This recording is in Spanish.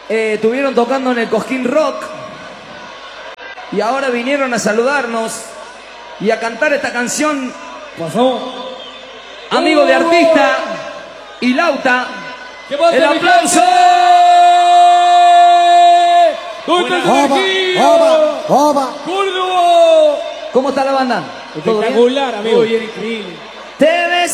estuvieron tocando en el Cosquín Rock y ahora vinieron a saludarnos y a cantar esta canción. Pasó. Amigo de artista y Lauta. ¡El aplauso! ¿Dónde está el energía? ¡Córdoba! ¿Cómo está la banda? Espectacular, amigo. Muy bien, increíble. Te ves